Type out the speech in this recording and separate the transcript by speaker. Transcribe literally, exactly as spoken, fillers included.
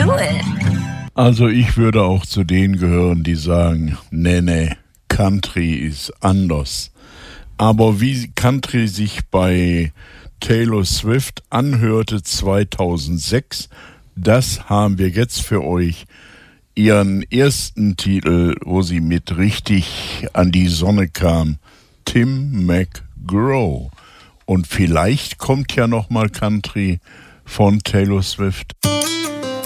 Speaker 1: blew it.
Speaker 2: Also ich würde auch zu denen gehören, die sagen, nee, nee, Country ist anders. Aber wie Country sich bei Taylor Swift anhörte zweitausendsechs, das haben wir jetzt für euch. Ihren ersten Titel, wo sie mit richtig an die Sonne kam, Tim McGraw. Und vielleicht kommt ja noch mal Country von Taylor Swift.